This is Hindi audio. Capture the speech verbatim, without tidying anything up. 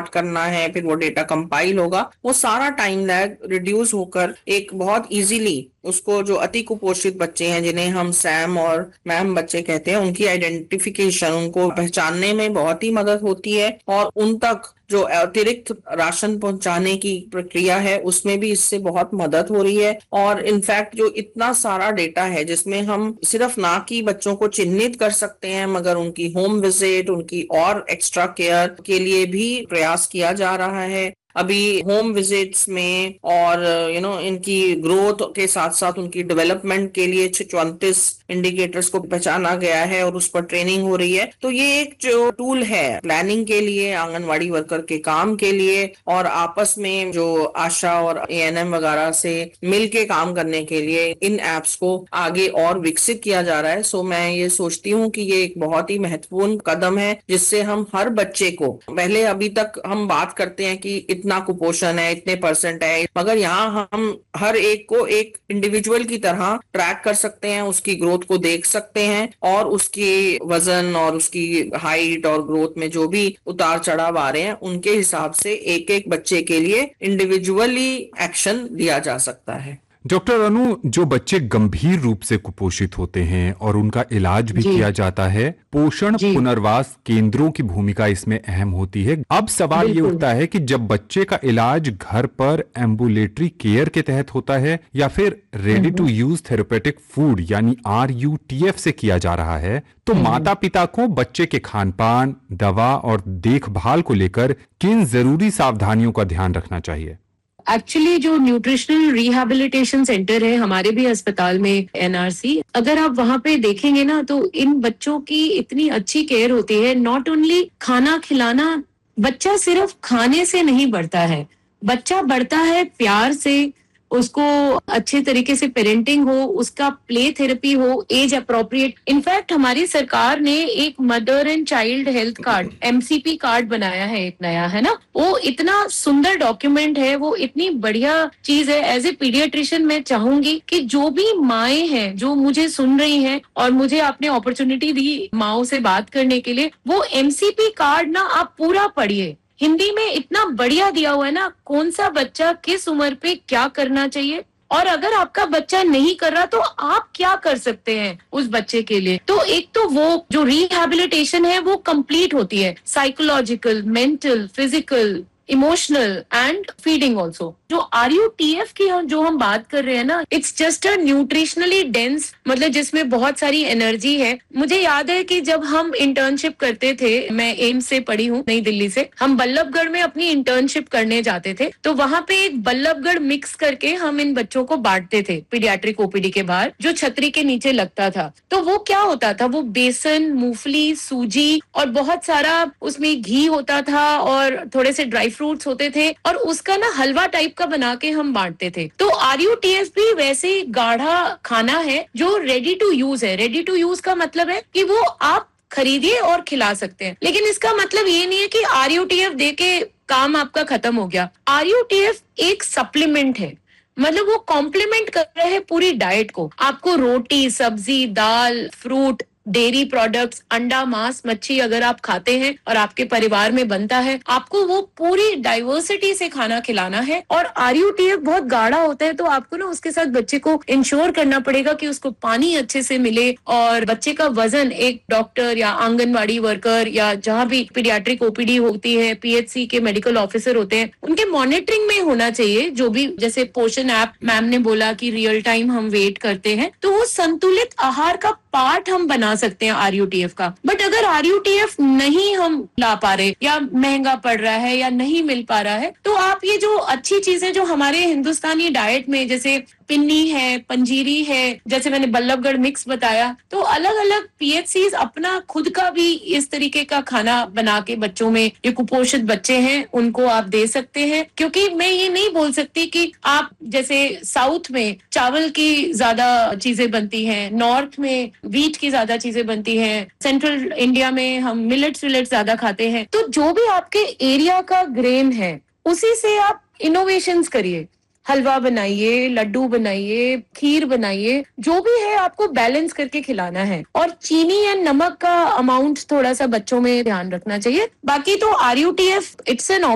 प्लॉट करना है, फिर वो डेटा कंपाइल होगा, वो सारा टाइम लैग रिड्यूस होकर एक बहुत इजीली उसको, जो अति कुपोषित बच्चे हैं जिन्हें हम सैम और मैम बच्चे कहते हैं, उनकी आइडेंटिफिकेशन, उनको पहचानने में बहुत ही मदद होती है। और उन तक जो अतिरिक्त राशन पहुंचाने की प्रक्रिया है उसमें भी इससे बहुत मदद हो रही है। और इनफैक्ट जो इतना सारा डेटा है जिसमें हम सिर्फ ना कि बच्चों को चिन्हित कर सकते हैं, मगर उनकी होम विजिट, उनकी और एक्स्ट्रा केयर के लिए भी प्रयास किया जा रहा है। अभी होम विजिट्स में और यू नो इनकी ग्रोथ के साथ साथ उनकी डेवलपमेंट के लिए चौंतीस इंडिकेटर्स को पहचाना गया है और उस पर ट्रेनिंग हो रही है। तो ये एक जो टूल है प्लानिंग के लिए, आंगनवाड़ी वर्कर के काम के लिए, और आपस में जो आशा और एएनएम वगैरह से मिलके काम करने के लिए इन एप्स को आगे और विकसित किया जा रहा है। सो मैं ये सोचती हूँ कि ये एक बहुत ही महत्वपूर्ण कदम है जिससे हम हर बच्चे को, पहले अभी तक हम बात करते हैं कि इतना कुपोषण है, इतने परसेंट है, मगर यहाँ हम हर एक को एक इंडिविजुअल की तरह ट्रैक कर सकते हैं, उसकी ग्रोथ को देख सकते हैं और उसकी वजन और उसकी हाइट और ग्रोथ में जो भी उतार चढ़ाव आ रहे हैं उनके हिसाब से एक एक बच्चे के लिए इंडिविजुअली एक्शन लिया जा सकता है। डॉक्टर अनु, जो बच्चे गंभीर रूप से कुपोषित होते हैं और उनका इलाज भी किया जाता है, पोषण पुनर्वास केंद्रों की भूमिका इसमें अहम होती है। अब सवाल ये उठता है कि जब बच्चे का इलाज घर पर एम्बुलेटरी केयर के तहत होता है या फिर ready to use therapeutic food यानी आर यू टी एफ से किया जा रहा है, तो माता पिता को बच्चे के खान पान, दवा और देखभाल को लेकर किन जरूरी सावधानियों का ध्यान रखना चाहिए? एक्चुअली जो न्यूट्रिशनल रिहैबिलिटेशन सेंटर है हमारे भी अस्पताल में, एनआरसी, अगर आप वहां पे देखेंगे ना तो इन बच्चों की इतनी अच्छी केयर होती है। नॉट ओनली खाना खिलाना, बच्चा सिर्फ खाने से नहीं बढ़ता है, बच्चा बढ़ता है प्यार से, उसको अच्छे तरीके से पेरेंटिंग हो, उसका प्ले थेरेपी हो, एज अप्रोप्रिएट। इनफैक्ट हमारी सरकार ने एक mother and child health card, MCP card बनाया है, एक नया, है ना। वो इतना सुंदर डॉक्यूमेंट है, वो इतनी बढ़िया चीज है। एज ए पीडियाट्रिशियन मैं चाहूंगी कि जो भी माएं हैं जो मुझे सुन रही हैं और मुझे आपने अपॉर्चुनिटी दी माओं से बात करने के लिए, वो एमसीपी कार्ड ना आप पूरा पढ़िए। हिंदी में इतना बढ़िया दिया हुआ है ना, कौन सा बच्चा किस उम्र पे क्या करना चाहिए, और अगर आपका बच्चा नहीं कर रहा तो आप क्या कर सकते हैं उस बच्चे के लिए। तो एक तो वो जो रिहैबिलिटेशन है वो कंप्लीट होती है, psychological, mental, physical, emotional and feeding also. जो आर यू टी एफ की हम जो हम बात कर रहे हैं ना, it's just a nutritionally dense, मतलब जिसमें बहुत सारी एनर्जी है। मुझे याद है कि जब हम इंटर्नशिप करते थे, मैं एम्स से पढ़ी हूँ, नई दिल्ली से, हम बल्लभगढ़ में अपनी इंटर्नशिप करने जाते थे, तो वहां पे एक बल्लभगढ़ मिक्स करके हम इन बच्चों को बांटते थे पीडियाट्रिक ओपीडी के बाहर, जो छतरी के नीचे लगता था। तो वो क्या होता था, वो बेसन, मूंगफली, सूजी और बहुत सारा उसमें घी होता था और थोड़े से ड्राई फ्रूट्स होते थे, और उसका ना हलवा टाइप का बना के हम बांटते थे। तो आर यू टी एफ भी वैसे ही गाढ़ा खाना है जो रेडी टू यूज है। रेडी टू यूज का मतलब है कि वो आप खरीदिए और खिला सकते हैं, लेकिन इसका मतलब ये नहीं है कि आर यू टी एफ दे के काम आपका खत्म हो गया। आर यू टी एफ एक सप्लीमेंट है, मतलब वो कॉम्प्लीमेंट कर रहे हैं पूरी डाइट को। आपको रोटी, सब्जी, दाल, फ्रूट, डेयरी प्रोडक्ट्स, अंडा, मांस, मच्छी अगर आप खाते हैं और आपके परिवार में बनता है, आपको वो पूरी डाइवर्सिटी से खाना खिलाना है। और आर यू टी एफ बहुत गाढ़ा होता है, तो आपको ना उसके साथ बच्चे को इंश्योर करना पड़ेगा कि उसको पानी अच्छे से मिले, और बच्चे का वजन एक डॉक्टर या आंगनवाड़ी वर्कर या जहाँ भी पीडियाट्रिक ओपीडी होती है, पीएचसी के मेडिकल ऑफिसर होते हैं, उनके मॉनिटरिंग में होना चाहिए। जो भी, जैसे पोषण ऐप मैम ने बोला कि रियल टाइम हम वेट करते हैं, तो वो संतुलित आहार का पार्ट हम बना सकते हैं आर यू टी एफ का। बट अगर आर यू टी एफ नहीं हम ला पा रहे, या महंगा पड़ रहा है, या नहीं मिल पा रहा है, तो आप ये जो अच्छी चीजें जो हमारे हिंदुस्तानी डाइट में, जैसे पिन्नी है, पंजीरी है, जैसे मैंने बल्लभगढ़ मिक्स बताया, तो अलग अलग पीएचसीज अपना खुद का भी इस तरीके का खाना बना के बच्चों में, ये कुपोषित बच्चे हैं उनको आप दे सकते हैं। क्योंकि मैं ये नहीं बोल सकती कि आप, जैसे साउथ में चावल की ज्यादा चीजें बनती हैं, नॉर्थ में वीट की ज्यादा चीजें बनती हैं, सेंट्रल इंडिया में हम मिलेट्स विलेट्स ज्यादा खाते हैं। तो जो भी आपके एरिया का ग्रेन है उसी से आप इनोवेशंस करिए, हलवा बनाइए, लड्डू बनाइए, खीर बनाइए, जो भी है आपको बैलेंस करके खिलाना है। और चीनी या नमक का अमाउंट थोड़ा सा बच्चों में ध्यान रखना चाहिए। बाकी तो are U T F it's an